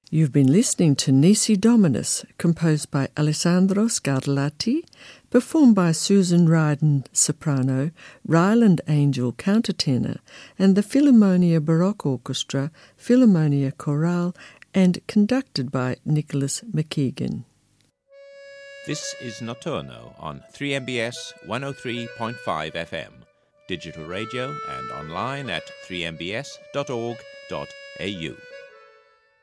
You've been listening to Nisi Dominus, composed by Alessandro Scarlatti, performed by Susan Ryden, soprano, Ryland Angel, countertenor, and the Philharmonia Baroque Orchestra, Philharmonia Chorale, and conducted by Nicholas McKeegan. This is Notturno on 3MBS 103.5 FM, digital radio and online at 3mbs.org.au.